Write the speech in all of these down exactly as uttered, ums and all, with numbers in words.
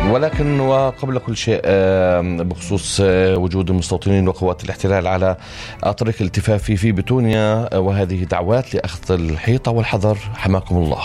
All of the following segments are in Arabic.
ولكن وقبل كل شيء بخصوص وجود المستوطنين وقوات الاحتلال على طريق الالتفاف في بتونيا، وهذه دعوات لأخذ الحيطة والحذر حماكم الله.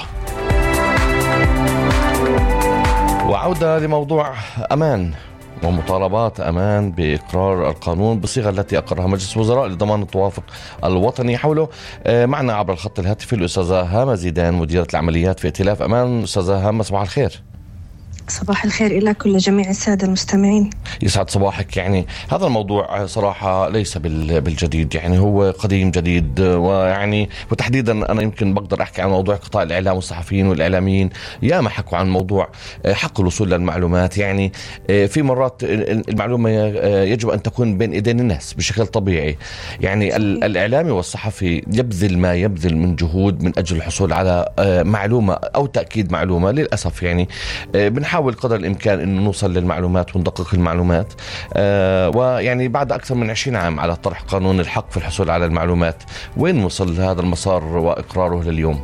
وعودة لموضوع أمان ومطالبات أمان بإقرار القانون بالصيغة التي أقرها مجلس الوزراء لضمان التوافق الوطني حوله. معنا عبر الخط الهاتفي الأستاذة هامة زيدان، مديرة العمليات في ائتلاف أمان. أستاذة هامة، صباح الخير. صباح الخير إلى كل جميع السادة المستمعين. يسعد صباحك. يعني هذا الموضوع صراحة ليس بالجديد، يعني هو قديم جديد، ويعني وتحديدا أنا يمكن بقدر أحكي عن موضوع قطاع الإعلام والصحفيين والإعلاميين. يا ما حكوا عن موضوع حق الوصول للمعلومات. يعني في مرات المعلومة يجب أن تكون بين إيدين الناس بشكل طبيعي. يعني الإعلامي والصحفي يبذل ما يبذل من جهود من أجل الحصول على معلومة أو تأكيد معلومة. للأسف يعني بنحاول قدر الإمكان أن نوصل للمعلومات وندقق المعلومات، آه ويعني بعد أكثر من عشرين عام على طرح قانون الحق في الحصول على المعلومات، وين وصل هذا المسار وإقراره لليوم؟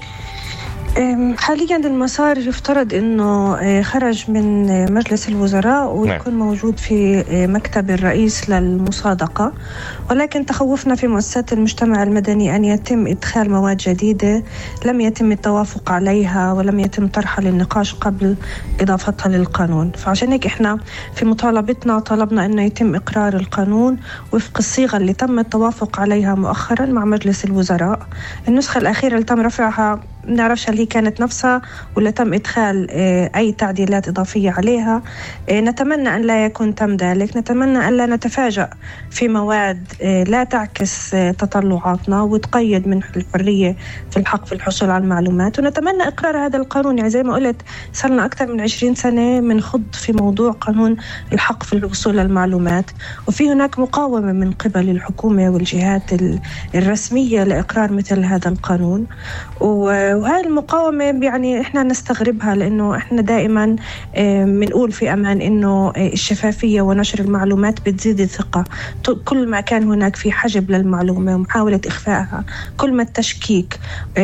حاليا المسار يفترض أنه خرج من مجلس الوزراء ويكون نعم. موجود في مكتب الرئيس للمصادقة، ولكن تخوفنا في مؤسسات المجتمع المدني أن يتم إدخال مواد جديدة لم يتم التوافق عليها ولم يتم طرحها للنقاش قبل إضافتها للقانون. فعشان هيك إحنا في مطالبتنا طلبنا أنه يتم إقرار القانون وفق الصيغة اللي تم التوافق عليها مؤخرا مع مجلس الوزراء. النسخة الأخيرة اللي تم رفعها نعرفش هل هي كانت نفسها ولا تم إدخال أي تعديلات إضافية عليها. نتمنى أن لا يكون تم ذلك، نتمنى أن لا نتفاجأ في مواد لا تعكس تطلعاتنا وتقيد من الحرية في الحق في الحصول على المعلومات. ونتمنى إقرار هذا القانون. يعني زي ما قلت صارنا أكثر من عشرين سنة من خض في موضوع قانون الحق في الوصول للمعلومات، وفي هناك مقاومة من قبل الحكومة والجهات الرسمية لإقرار مثل هذا القانون. وهذه المقاومة يعني إحنا نستغربها، لأنه إحنا دائما بنقول في أمان إنه الشفافية ونشر المعلومات بتزيد الثقة. كل ما كان هناك في حجب للمعلومة ومحاولة إخفائها، كل ما التشكيك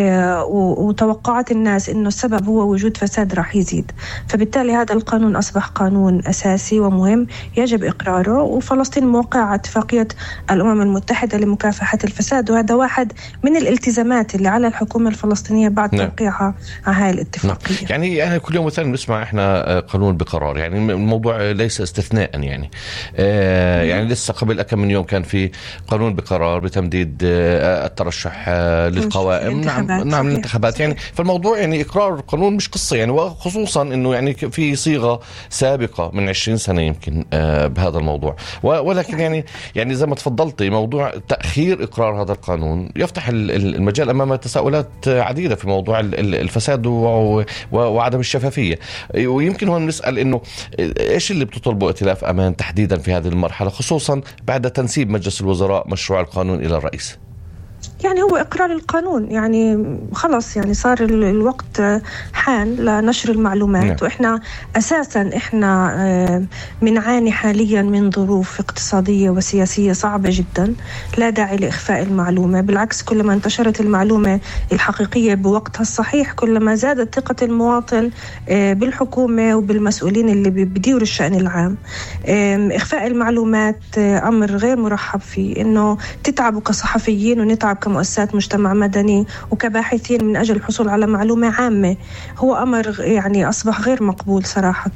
وتوقعات الناس إنه السبب هو وجود فساد راح يزيد. فبالتالي هذا القانون أصبح قانون أساسي ومهم يجب إقراره، وفلسطين موقعة على اتفاقية الأمم المتحدة لمكافحة الفساد، وهذا واحد من الالتزامات اللي على الحكومة الفلسطينية بعد توقيعها على هاي الاتفاقية. نعم. يعني يعني كل يوم مثلا نسمع احنا قانون بقرار، يعني الموضوع ليس استثناء. يعني آه يعني لسه قبل كم من يوم كان في قانون بقرار بتمديد آه الترشح آه للقوائم نعم نعم الانتخابات. يعني فالموضوع يعني إقرار القانون مش قصة، يعني وخصوصا انه يعني في صيغة سابقة من عشرين سنة يمكن آه بهذا الموضوع. ولكن يعني يعني زي ما تفضلتي موضوع تأخير إقرار هذا القانون يفتح المجال امام تساؤلات عديدة في موضوع الفساد وعدم الشفافية. ويمكن هون نسأل إنه إيش اللي بتطلبه ائتلاف أمان تحديدا في هذه المرحلة، خصوصا بعد تنسيب مجلس الوزراء مشروع القانون إلى الرئيس؟ يعني هو إقرار القانون، يعني خلاص يعني صار الوقت حان لنشر المعلومات. نعم. وإحنا أساسا إحنا بنعاني حاليا من ظروف اقتصادية وسياسية صعبة جدا، لا داعي لإخفاء المعلومة. بالعكس، كلما انتشرت المعلومة الحقيقية بوقتها الصحيح كلما زادت ثقة المواطن بالحكومة وبالمسؤولين اللي بيديروا الشأن العام. إخفاء المعلومات أمر غير مرحب فيه، إنه تتعبوا كصحفيين ونتعب كمؤسسات مجتمع مدني وكباحثين من أجل الحصول على معلومة عامة، هو أمر يعني أصبح غير مقبول صراحة.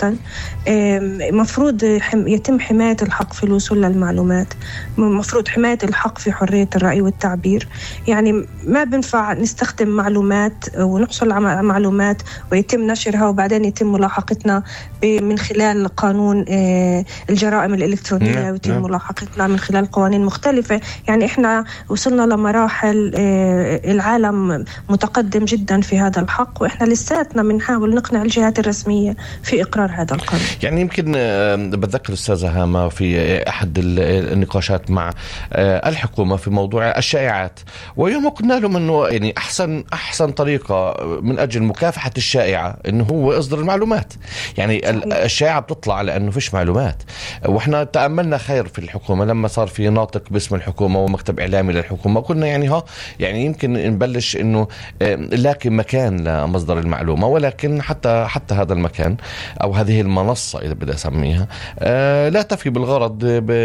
مفروض يتم حماية الحق في الوصول للمعلومات، مفروض حماية الحق في حرية الرأي والتعبير. يعني ما بنفع نستخدم معلومات ونحصل على معلومات ويتم نشرها وبعدين يتم ملاحقتنا من خلال قانون الجرائم الإلكترونية ويتم ملاحقتنا من خلال قوانين مختلفة. يعني إحنا وصلنا لمراحل العالم متقدم جدا في هذا الحق، وإحنا لساتنا بنحاول نقنع الجهات الرسمية في إقرار هذا القانون. يعني يمكن بتذكر أستاذة هامة في أحد النقاشات مع الحكومة في موضوع الشائعات، ويوم قلنا لهم أنه يعني أحسن أحسن طريقة من أجل مكافحة الشائعة أنه هو إصدار المعلومات. يعني الشائعة بتطلع لأنه فيش معلومات. وإحنا تأملنا خير في الحكومة لما صار في ناطق باسم الحكومة ومكتب إعلامي للحكومة، قلنا يعني يعني ها يعني يمكن نبلش إنه لكن مكان لمصدر المعلومة، ولكن حتى حتى هذا المكان أو هذه المنصة إذا بدي أسميها لا تفي بالغرض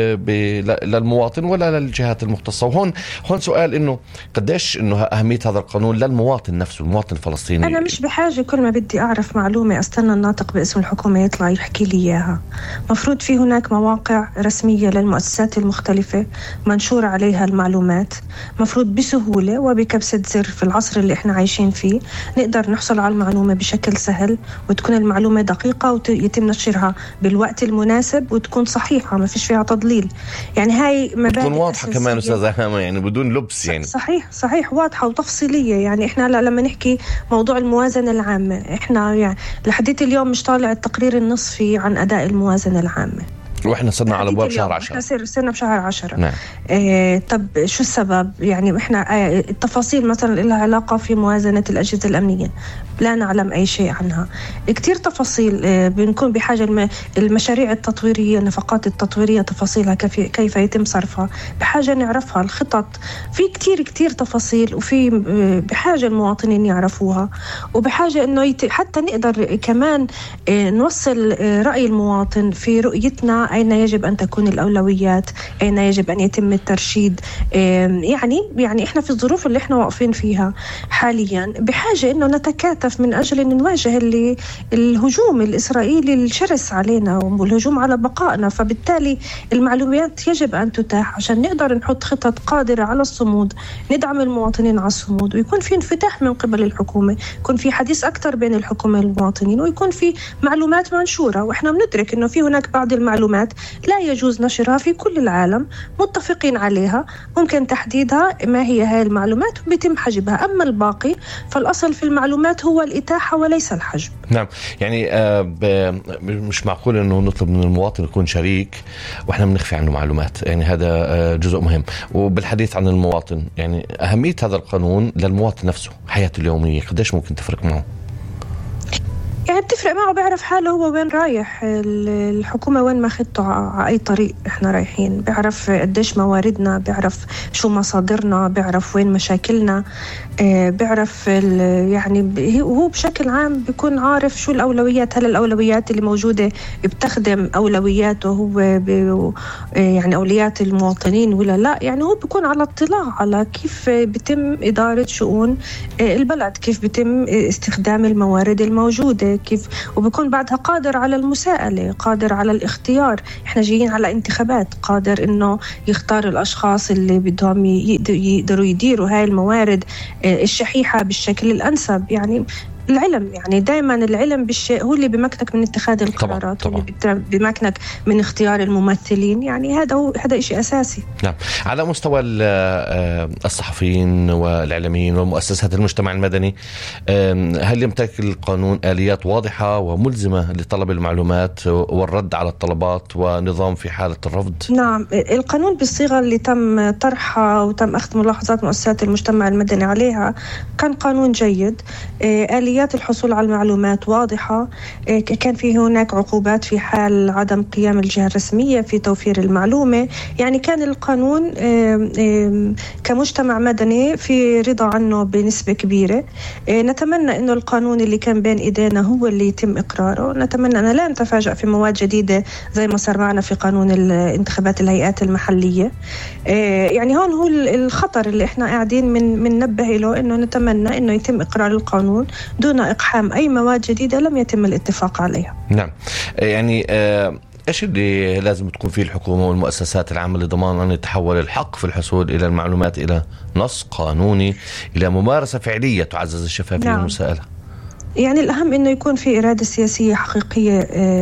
للمواطن ولا للجهات المختصة. وهون هون سؤال إنه قديش إنه أهمية هذا القانون للمواطن نفسه، المواطن الفلسطيني. أنا مش بحاجة كل ما بدي أعرف معلومة أستنى الناطق باسم الحكومة يطلع يحكي لي إياها. مفروض في هناك مواقع رسمية للمؤسسات المختلفة منشور عليها المعلومات، مفروض بسهولة وبكبسة زر في العصر اللي إحنا عايشين فيه نقدر نحصل على المعلومة بشكل سهل، وتكون المعلومة دقيقة ويتم نشرها بالوقت المناسب وتكون صحيحة ما فيش فيها تضليل. يعني هاي مبادئ تكون واضحة كمان أستاذة هامة، يعني بدون لبس. يعني صحيح صحيح واضحة وتفصيلية. يعني إحنا لما نحكي موضوع الموازنة العامة، إحنا يعني لحديت اليوم مش طالع التقرير النصفي عن أداء الموازنة العامة، واحنا صرنا على ابواب شهر عشرة. احنا صرنا بشهر عشرة. نعم. آه طب شو السبب؟ يعني احنا آه التفاصيل مثلا لها علاقه في موازنه الاجهزه الامنيه لا نعلم اي شيء عنها. كتير تفاصيل آه بنكون بحاجه الم... المشاريع التطويريه، النفقات التطويريه تفاصيلها كيف كيف يتم صرفها بحاجه نعرفها، الخطط في كتير كتير تفاصيل وفي آه بحاجه المواطنين يعرفوها، وبحاجه انه يت... حتى نقدر كمان آه نوصل آه راي المواطن في رؤيتنا أين يجب أن تكون الأولويات، أين يجب أن يتم الترشيد. يعني يعني إحنا في الظروف اللي إحنا واقفين فيها حاليا بحاجة إنه نتكاتف من أجل أن نواجه اللي الهجوم الإسرائيلي الشرس علينا والهجوم على بقائنا. فبالتالي المعلومات يجب أن تتاح عشان نقدر نحط خطط قادرة على الصمود، ندعم المواطنين على الصمود، ويكون في انفتاح من قبل الحكومة، يكون في حديث أكثر بين الحكومة والمواطنين، ويكون في معلومات منشورة. وإحنا بندرك إنه في هناك بعض المعلومات لا يجوز نشرها في كل العالم، متفقين عليها، ممكن تحديدها ما هي هاي المعلومات وبيتم حجبها. أما الباقي فالأصل في المعلومات هو الإتاحة وليس الحجب. نعم. يعني آه مش معقول أنه نطلب من المواطن يكون شريك وإحنا بنخفي عنه معلومات. يعني هذا آه جزء مهم. وبالحديث عن المواطن، يعني أهمية هذا القانون للمواطن نفسه، حياته اليومية قديش ممكن تفرق معه؟ يعني بتفرق معه، بيعرف حاله هو وين رايح، الحكومة وين ما خدته على أي طريق إحنا رايحين، بيعرف قديش مواردنا، بيعرف شو مصادرنا، بيعرف وين مشاكلنا، بيعرف يعني هو بشكل عام بيكون عارف شو الأولويات. هل الأولويات اللي موجودة بتخدم أولوياته هو يعني أولويات المواطنين ولا لا؟ يعني هو بيكون على اطلاع على كيف بيتم إدارة شؤون البلد، كيف بيتم استخدام الموارد الموجودة، كيف وبيكون بعدها قادر على المساءلة، قادر على الاختيار. احنا جايين على انتخابات، قادر انه يختار الاشخاص اللي بدهم يقدروا يديروا هاي الموارد الشحيحة بالشكل الانسب. يعني العلم، يعني دائما العلم بالشيء هو اللي بمكنك من اتخاذ القرارات، طبعا طبعا. بمكنك من اختيار الممثلين. يعني هذا هو هذا شيء اساسي. نعم. على مستوى الصحفيين والاعلاميين ومؤسسات المجتمع المدني، هل يمتلك القانون آليات واضحة وملزمة لطلب المعلومات والرد على الطلبات ونظام في حالة الرفض؟ نعم. القانون بالصيغة اللي تم طرحها وتم أخذ ملاحظات مؤسسات المجتمع المدني عليها كان قانون جيد. آليات الحصول على المعلومات واضحة، كان في هناك عقوبات في حال عدم قيام الجهة الرسمية في توفير المعلومة. يعني كان القانون كمجتمع مدني في رضا عنه بنسبة كبيرة. نتمنى أنه القانون اللي كان بين إيدينا هو اللي يتم إقراره. نتمنى أن لا نتفاجأ في مواد جديدة زي ما صار معنا في قانون الانتخابات الهيئات المحلية. يعني هون هو الخطر اللي احنا قاعدين من من نبه له، أنه نتمنى أنه يتم إقرار القانون دون إقحام أي مواد جديدة لم يتم الاتفاق عليها. نعم. يعني آه إيش اللي لازم تكون فيه الحكومة والمؤسسات العامة لضمان أن يتحول الحق في الحصول إلى المعلومات إلى نص قانوني، إلى ممارسة فعلية تعزز الشفافية نعم. والمساءلة؟ يعني الأهم أنه يكون في إرادة سياسية حقيقية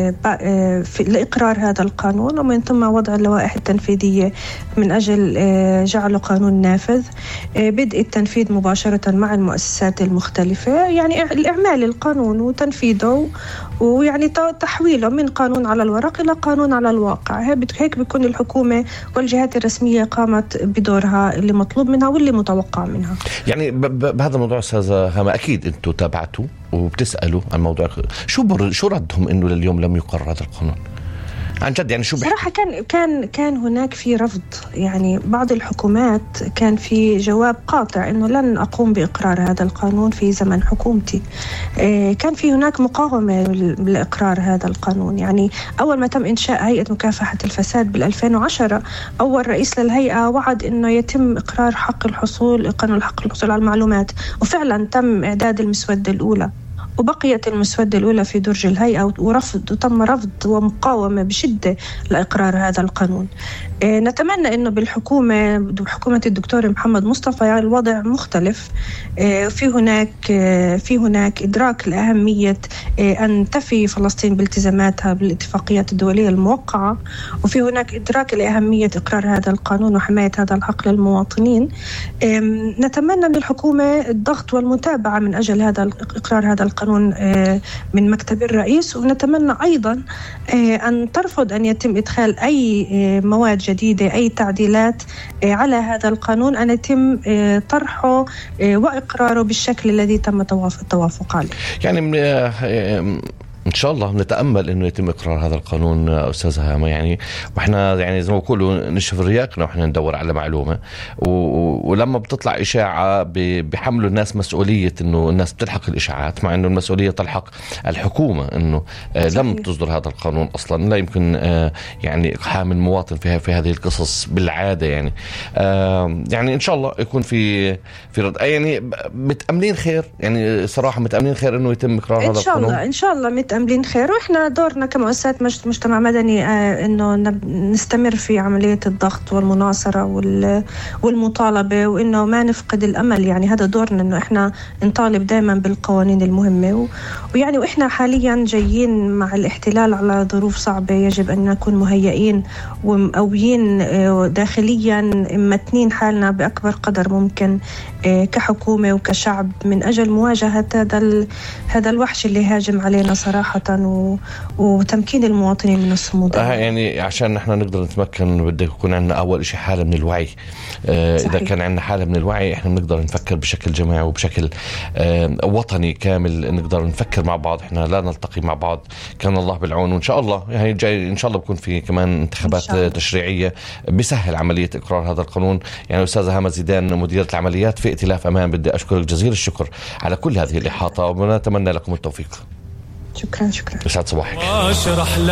في لإقرار هذا القانون، ومن ثم وضع اللوائح التنفيذية من أجل جعله قانون نافذ، بدء التنفيذ مباشرة مع المؤسسات المختلفة. يعني الإعمال القانون وتنفيذه ويعني تحويله من قانون على الورق إلى قانون على الواقع. هيك بيكون الحكومة والجهات الرسمية قامت بدورها اللي مطلوب منها واللي متوقع منها. يعني بهذا الموضوع أستاذة هامة أكيد أنتوا تابعتوا وبتسألوا عن موضوع، شو بر... شو ردهم إنه لليوم لم يقرر هذا القانون؟ عن جد يعني شو صراحة كان كان كان هناك في رفض، يعني بعض الحكومات كان في جواب قاطع إنه لن أقوم بإقرار هذا القانون في زمن حكومتي. كان في هناك مقاومة لإقرار هذا القانون. يعني أول ما تم إنشاء هيئة مكافحة الفساد بالألفين وعشرة، أول رئيس للهيئة وعد إنه يتم إقرار حق الحصول قانون الحق الحصول على المعلومات، وفعلا تم إعداد المسودة الأولى، وبقيت المسودة الأولى في درج الهيئة ورفض وتم رفض ومقاومة بشدة لإقرار هذا القانون. إيه نتمنى إنه بالحكومة بحكومة الدكتور محمد مصطفى يعني الوضع مختلف. إيه في هناك إيه في هناك إدراك لأهمية إيه أن تفي فلسطين بالتزاماتها بالاتفاقيات الدولية الموقعة، وفي هناك إدراك لأهمية إقرار هذا القانون وحماية هذا الحق للمواطنين. إيه نتمنى من الحكومة الضغط والمتابعة من أجل هذا إقرار هذا القانون من مكتب الرئيس، ونتمنى أيضا أن ترفض أن يتم إدخال أي مواد جديدة أي تعديلات على هذا القانون، أن يتم طرحه وإقراره بالشكل الذي تم التوافق عليه. يعني إن شاء الله نتأمل إنه يتم إقرار هذا القانون أستاذ هامة، يعني وإحنا يعني زي ما بقولوا نشف رياقنا وإحنا ندور على معلومة، ولما بتطلع إشاعة بحملوا الناس مسؤولية إنه الناس بتلحق الإشاعات، مع إنه المسؤولية تلحق الحكومة إنه لم تصدر هذا القانون أصلا. لا يمكن يعني إقحام المواطن في في هذه القصص بالعادة. يعني يعني إن شاء الله يكون في في رد، يعني متأملين خير، يعني صراحة متأملين خير إنه يتم إقرار هذا القانون إن شاء الله. إن شاء الله متأملين خير، وإحنا دورنا كمؤسسات مجتمع مدني آه إنه نستمر في عملية الضغط والمناصرة والمطالبة، وإنه ما نفقد الأمل. يعني هذا دورنا، إنه إحنا نطالب دائما بالقوانين المهمة، ويعني وإحنا حاليا جايين مع الاحتلال على ظروف صعبة، يجب أن نكون مهيئين ومقويين داخليا، متنين حالنا بأكبر قدر ممكن كحكومة وكشعب من أجل مواجهة هذا هذا الوحش اللي هاجم علينا صراحة، وتمكين المواطنين من الصمود. آه يعني عشان نحن نقدر نتمكن بدك يكون عندنا أول شيء حالة من الوعي. آه إذا كان عندنا حالة من الوعي إحنا بنقدر نفكر بشكل جماعي وبشكل آه وطني كامل، نقدر نفكر مع بعض. إحنا لا نلتقي مع بعض، كان الله بالعون. وإن شاء الله يعني جاي إن شاء الله بكون في كمان انتخابات تشريعية بيسهل عملية إقرار هذا القانون. يعني أستاذة هامة زيدان مديرة العمليات في ائتلاف أمان، بدي أشكرك جزيل الشكر على كل هذه الإحاطة، ونتمنى لكم التوفيق. شكرا شكرا. يسعد صباحك.